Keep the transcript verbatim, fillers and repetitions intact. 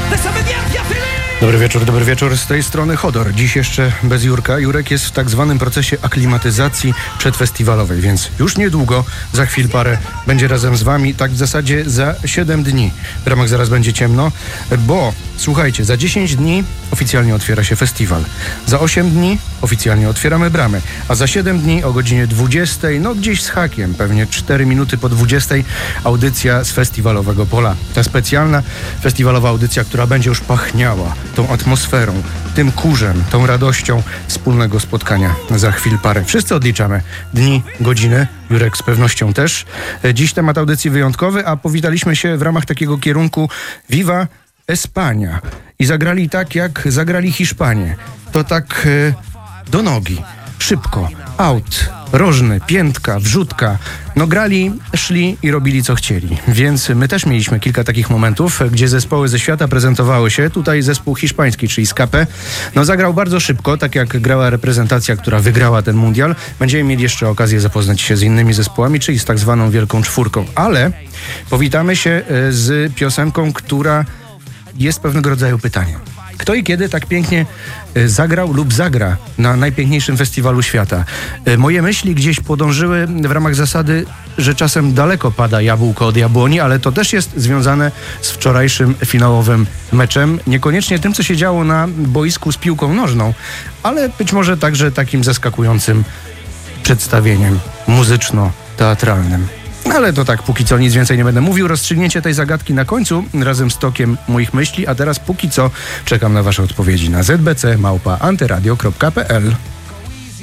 Dobry wieczór, dobry wieczór. Z tej strony Chodor. Dziś jeszcze bez Jurka. Jurek jest w tak zwanym procesie aklimatyzacji przedfestiwalowej, więc już niedługo, za chwil parę, będzie razem z wami, tak w zasadzie za siedem dni. W ramach Zaraz będzie ciemno, bo słuchajcie, za dziesięć dni oficjalnie otwiera się festiwal. Za osiem dni oficjalnie otwieramy bramy, a za siedem dni o godzinie dwudziestej, no gdzieś z hakiem, pewnie cztery minuty po dwudziestej, audycja z festiwalowego pola. Ta specjalna festiwalowa audycja, która będzie już pachniała tą atmosferą, tym kurzem, tą radością wspólnego spotkania za chwil parę. Wszyscy odliczamy dni, godziny, Jurek z pewnością też. Dziś temat audycji wyjątkowy, a powitaliśmy się w ramach takiego kierunku Viva Espania i zagrali tak, jak zagrali Hiszpanie. To tak e, do nogi, szybko, aut, rożny, piętka, wrzutka. No grali, szli i robili co chcieli. Więc my też mieliśmy kilka takich momentów, gdzie zespoły ze świata prezentowały się. Tutaj zespół hiszpański, czyli Escape, no zagrał bardzo szybko, tak jak grała reprezentacja, która wygrała ten mundial. Będziemy mieli jeszcze okazję zapoznać się z innymi zespołami, czyli z tak zwaną Wielką Czwórką. Ale powitamy się z piosenką, która jest pewnego rodzaju pytaniem. Kto i kiedy tak pięknie zagrał lub zagra na najpiękniejszym festiwalu świata? Moje myśli gdzieś podążyły w ramach zasady, że czasem daleko pada jabłko od jabłoni, ale to też jest związane z wczorajszym finałowym meczem. Niekoniecznie tym, co się działo na boisku z piłką nożną, ale być może także takim zaskakującym przedstawieniem muzyczno-teatralnym. Ale to tak, póki co nic więcej nie będę mówił. Rozstrzygnięcie tej zagadki na końcu razem z tokiem moich myśli, a teraz póki co czekam na wasze odpowiedzi na zbc małpa antyradio kropka p l.